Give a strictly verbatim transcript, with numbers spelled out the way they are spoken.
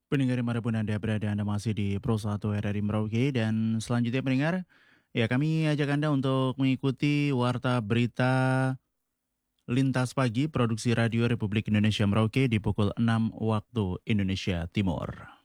Pendengar dimanapun Anda berada, Anda masih di Pro satu R R I Merauke dan selanjutnya pendengar, ya kami ajak Anda untuk mengikuti Warta Berita Lintas Pagi Produksi Radio Republik Indonesia Merauke di pukul enam waktu Indonesia Timur.